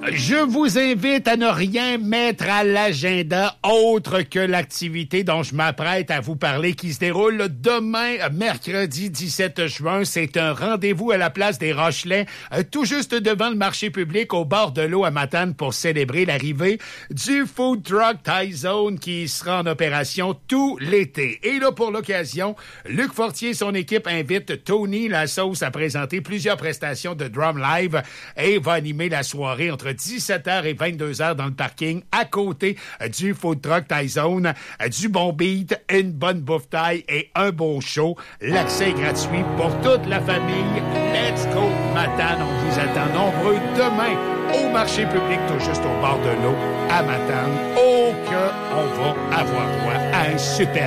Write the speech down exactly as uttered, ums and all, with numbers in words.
Je vous invite à ne rien mettre à l'agenda autre que l'activité dont je m'apprête à vous parler qui se déroule demain, mercredi dix-sept juin. C'est un rendez-vous à la place des Rochelais, tout juste devant le marché public au bord de l'eau à Matane pour célébrer l'arrivée du Food Truck Thai Zone qui sera en opération tout l'été. Et là, pour l'occasion, Luc Fortier et son équipe invitent Tony La Sauce à présenter plusieurs prestations de drum live et va animer la soirée entre dix-sept heures et vingt-deux heures dans le parking à côté du Food Truck Thai Zone. Du bon beat, une bonne bouffe thaï et un beau show. L'accès est gratuit pour toute la famille. Let's go Matane, on vous attend nombreux demain au marché public tout juste au bord de l'eau à Matane. Oh que on va avoir droit à un super